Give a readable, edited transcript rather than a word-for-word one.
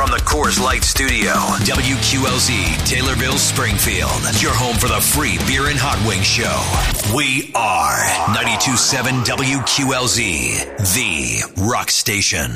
From the Coors Light Studio, WQLZ, Taylorville, Springfield. Your home for the free beer and hot wing show. We are 92.7 WQLZ, the rock station.